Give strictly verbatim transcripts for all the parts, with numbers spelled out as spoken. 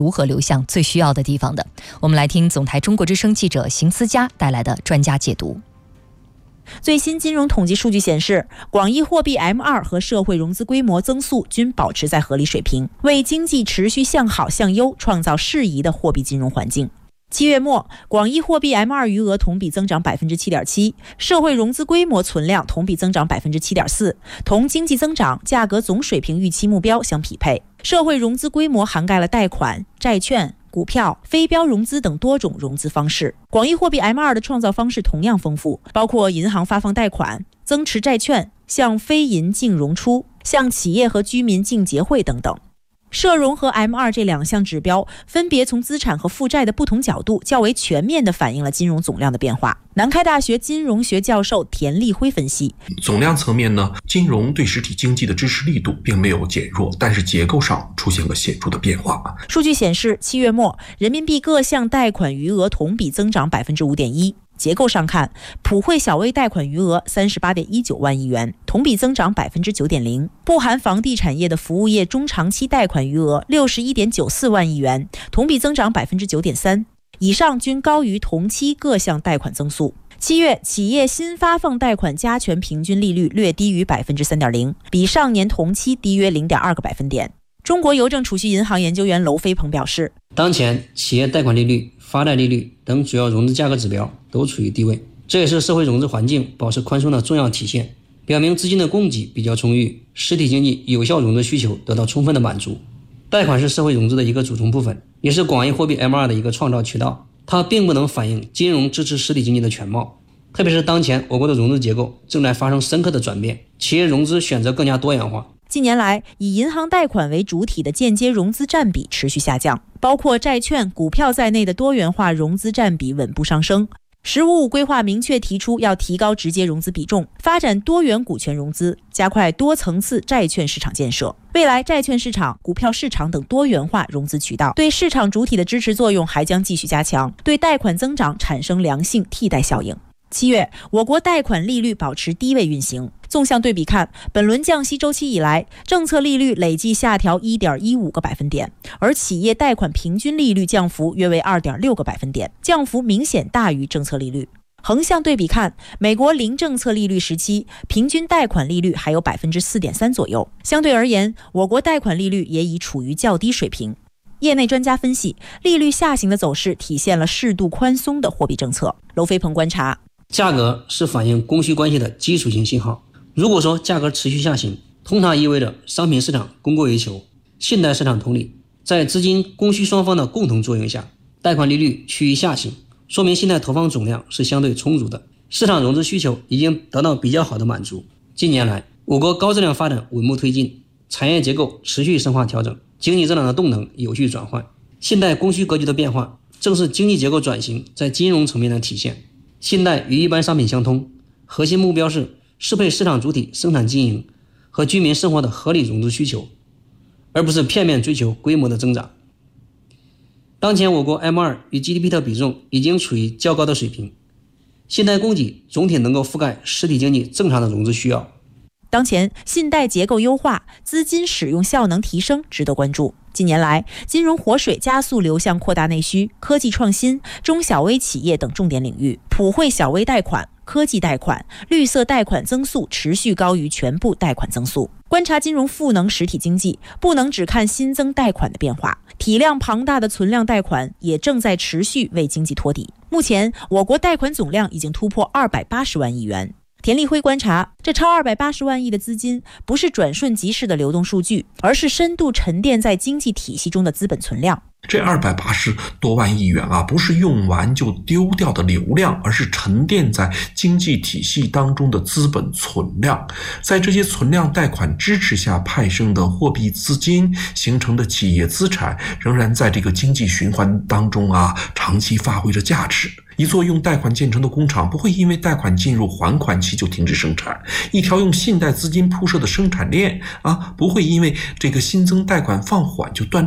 如何流向最需要的地方的。我们来听总台中国之声记者邢思佳带来的专家解读。 最新金融统计数据显示，广义货币 M 二 和社会融资规模增速均保持在合理水平，为经济持续向好向优创造适宜的货币金融环境。七月末，广义货币 M 二 余额同比增长 百分之七点七， 社会融资规模存量同比增长 百分之七点四， 同经济增长、价格总水平预期目标相匹配。社会融资规模涵盖了贷款、债券、股票、非标融资等多种融资方式。广义货币 M 二 的创造方式同样丰富，包括银行发放贷款、增持债券、向非银净融出、向企业和居民净结汇等等。社融和 M 二 这两项指标分别从资产和负债的不同角度较为全面地反映了金融总量的变化。南开大学金融学教授田立辉分析， 总量层面呢，金融对实体经济的支持力度并没有减弱，但是结构上出现了显著的变化。 数据显示，七月末人民币各项贷款余额同比增长 百分之五点一。结构上看，普惠小微贷款余额 三十八点一九万亿元，同比增长 百分之九点零， 不含房地产业的服务业中长期贷款余额 六十一点九四万亿元，同比增长 百分之九点三， 以上均高于同期各项贷款增速。七月企业新发放贷款加权平均利率略低于 百分之三点零， 比上年同期低约 零点二个百分点。中国邮政储蓄银行研究员娄飞鹏表示， 当前企业贷款利率、发贷利率等主要融资价格指标都处于低位，这也是社会融资环境保持宽松的重要体现，表明资金的供给比较充裕，实体经济有效融资需求得到充分的满足。贷款是社会融资的一个组成部分，也是广义货币 M 二 的一个创造渠道，它并不能反映金融支持实体经济的全貌。特别是当前我国的融资结构正在发生深刻的转变，企业融资选择更加多元化。 近年来，以银行贷款为主体的间接融资占比持续下降，包括债券、股票在内的多元化融资占比稳步上升。十五五规划明确提出要提高直接融资比重，发展多元股权融资，加快多层次债券市场建设。未来债券市场、股票市场等多元化融资渠道对市场主体的支持作用还将继续加强，对贷款增长产生良性替代效应。七月，我国贷款利率保持低位运行。纵向对比看，本轮降息周期以来，政策利率累计下调 一点一五个百分点，而企业贷款平均利率降幅约为 二点六个百分点，降幅明显大于政策利率。横向对比看，美国零政策利率时期，平均贷款利率还有 百分之四点三 左右。相对而言，我国贷款利率也已处于较低水平。业内专家分析，利率下行的走势体现了适度宽松的货币政策。娄飞鹏观察， 价格是反映供需关系的基础性信号。如果说价格持续下行，通常意味着商品市场供过于求。信贷市场同理，在资金供需双方的共同作用下，贷款利率趋于下行，说明信贷投放总量是相对充足的，市场融资需求已经得到比较好的满足。近年来，我国高质量发展稳步推进，产业结构持续深化调整，经济增长的动能有序转换。信贷供需格局的变化，正是经济结构转型在金融层面的体现。信贷与一般商品相通，核心目标是适配市场主体生产经营和居民生活的合理融资需求，而不是片面追求规模的增长。当前我国 M 二 与 G D P 的比重已经处于较高的水平，信贷供给总体能够覆盖实体经济正常的融资需要。 当前信贷结构优化、资金使用效能提升值得关注。近年来，金融活水加速流向扩大内需、科技创新、中小微企业等重点领域，普惠小微贷款、科技贷款、绿色贷款增速持续高于全部贷款增速。观察金融赋能实体经济，不能只看新增贷款的变化，体量庞大的存量贷款也正在持续为经济托底。目前，我国贷款总量已经突破二百八十万亿元。田立辉观察，这超二百八十万亿的资金不是转瞬即逝的流动数据，而是深度沉淀在经济体系中的资本存量。 这二百八十多万亿元啊，不是用完就丢掉的流量，而是沉淀在经济体系当中的资本存量。在这些存量贷款支持下派生的货币资金形成的企业资产，仍然在这个经济循环当中啊，长期发挥着价值。一座用贷款建成的工厂不会因为贷款进入还款期就停止生产，一条用信贷资金铺设的生产链啊，不会因为这个新增贷款放缓就断裂。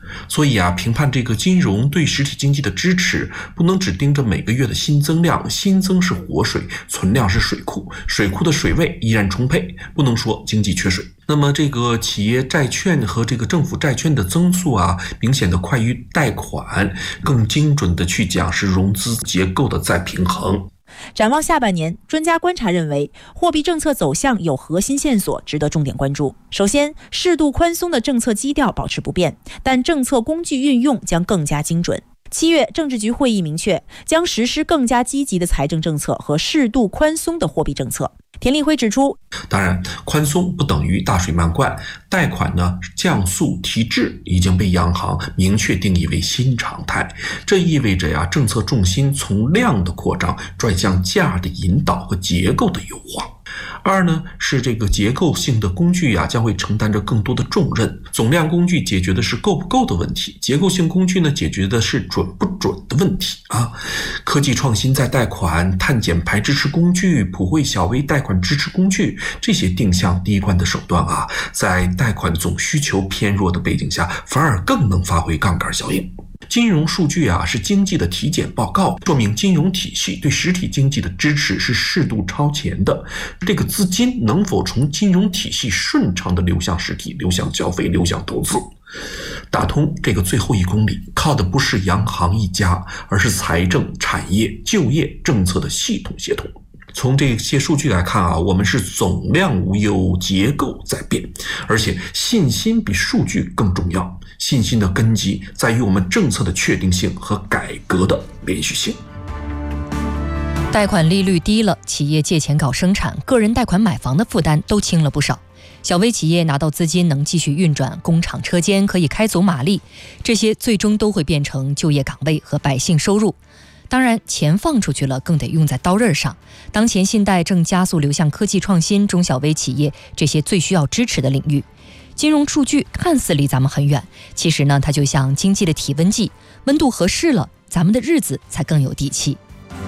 所以啊，评判这个金融对实体经济的支持，不能只盯着每个月的新增量，新增是活水，存量是水库，水库的水位依然充沛，不能说经济缺水。那么这个企业债券和这个政府债券的增速啊，明显的快于贷款，更精准的去讲是融资结构的再平衡。 展望下半年，专家观察认为，货币政策走向有核心线索值得重点关注。首先，适度宽松的政策基调保持不变，但政策工具运用将更加精准。七月政治局会议明确，将实施更加积极的财政政策和适度宽松的货币政策。田立辉指出， 当然，宽松不等于大水漫灌，贷款呢降速提质已经被央行明确定义为新常态。这意味着呀，政策重心从量的扩张转向价的引导和结构的优化。二呢，是这个结构性的工具呀，将会承担着更多的重任。总量工具解决的是够不够的问题，结构性工具呢，解决的是准不准的问题啊。科技创新在贷款、碳减排支持工具、普惠小微贷款支持工具这些定向低关的手段啊，在贷款总需求偏弱的背景下，反而更能发挥杠杆效应。金融数据啊是经济的体检报告，说明金融体系对实体经济的支持是适度超前的。这个资金能否从金融体系顺畅的流向实体、流向消费、流向投资？打通这个最后一公里，靠的不是央行一家，而是财政、产业、就业政策的系统协同。从这些数据来看啊，我们是总量无忧，结构在变，而且信心比数据更重要。信心的根基在于我们政策的确定性和改革的连续性。 贷款利率低了，企业借钱搞生产，个人贷款买房的负担都轻了不少。小微企业拿到资金能继续运转，工厂车间可以开足马力，这些最终都会变成就业岗位和百姓收入。当然，钱放出去了，更得用在刀刃上。当前信贷正加速流向科技创新、中小微企业这些最需要支持的领域。金融数据看似离咱们很远，其实呢，它就像经济的体温计，温度合适了，咱们的日子才更有底气。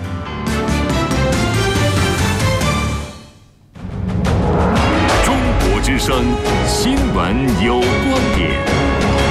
中国之声新闻有观点。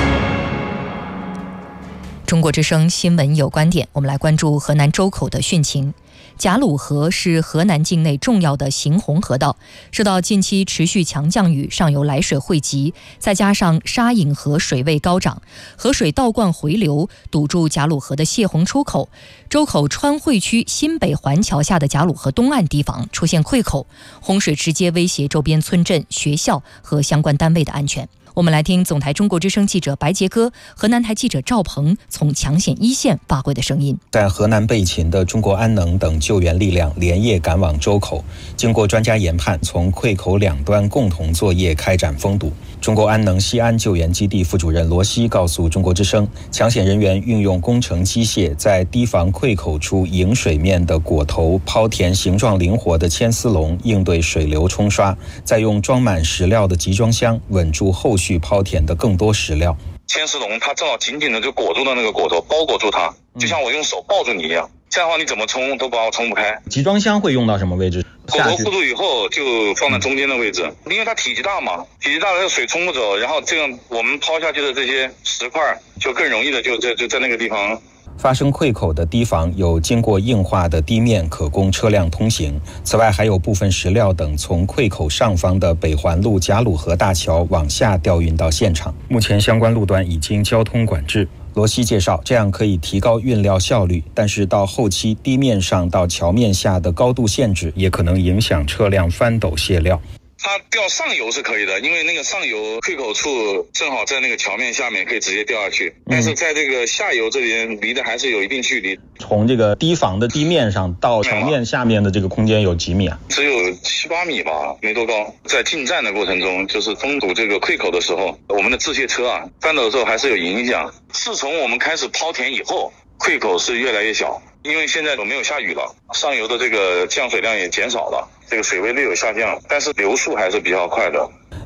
中国之声新闻有观点，我们来关注河南周口的汛情。贾鲁河是河南境内重要的行洪河道，受到近期持续强降雨，上游来水汇集，再加上沙引河水位高涨，河水倒灌回流，堵住贾鲁河的泄洪出口。周口川汇区新北环桥下的贾鲁河东岸堤防出现溃口，洪水直接威胁周边村镇、学校和相关单位的安全。我们来听总台中国之声记者白杰哥、河南台记者赵鹏从抢险一线发回的声音。 在河南备勤的中国安能等救援力量连夜赶往周口，经过专家研判，从溃口两端共同作业开展封堵。中国安能西安救援基地副主任罗西告诉中国之声，抢险人员运用工程机械在堤防溃口处迎水面的果头抛填形状灵活的牵丝笼，应对水流冲刷，再用装满石料的集装箱稳住后续抛填的更多石料。 牵丝笼它正好紧紧的就裹住了那个果头，包裹住它，就像我用手抱住你一样，这样的话你怎么冲都把我冲不开。 集装箱会用到什么位置？ 果头固住以后就放在中间的位置，因为它体积大嘛，体积大了水冲不走，然后这样我们抛下去的这些石块就更容易的就在就在那个地方。 发生溃口的堤防有经过硬化的地面，可供车辆通行。此外，还有部分石料等从溃口上方的北环路贾鲁河大桥往下调运到现场。目前相关路段已经交通管制。罗西介绍，这样可以提高运料效率，但是到后期地面上到桥面下的高度限制也可能影响车辆翻斗卸料。 它调上游是可以的，因为那个上游溃口处正好在那个桥面下面，可以直接掉下去。但是在这个下游这边离的还是有一定距离。 从这个堤防的地面上到桥面下面的这个空间有几米啊？ 只有七八米吧，没多高。在进站的过程中，就是封堵这个溃口的时候，我们的制卸车啊翻斗的时候还是有影响。自从我们开始抛填以后，溃口是越来越小，因为现在都没有下雨了，上游的这个降水量也减少了，这个水位略有下降，但是流速还是比较快的。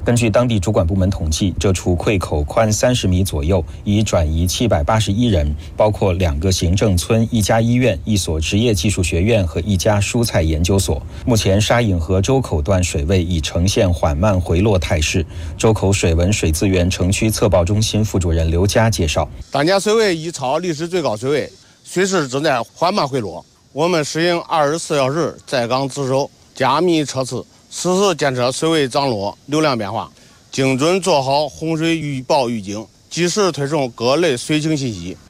根据当地主管部门统计，这处溃口宽三十米左右，已转移七百八十一人，包括两个行政村、一家医院、一所职业技术学院和一家蔬菜研究所。目前沙引河周口段水位已呈现缓慢回落态势。周口水文水资源城区测报中心副主任刘佳介绍， 当前水位已超历史最高水位，水势正在缓慢回落。我们实行二十四小时在岗值守，加密测试，实时监测水位涨落、流量变化，精准做好洪水预报预警，及时推送各类水情信息，